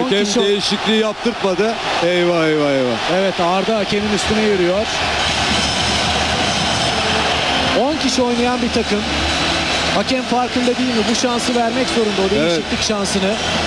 Hakem değişikliği yaptırtmadı. Eyvah eyvah eyvah. Evet, Arda hakemin üstüne yürüyor. 10 kişi oynayan bir takım. Hakem farkında değil mi? Bu şansı vermek zorunda, o değişiklik şansını.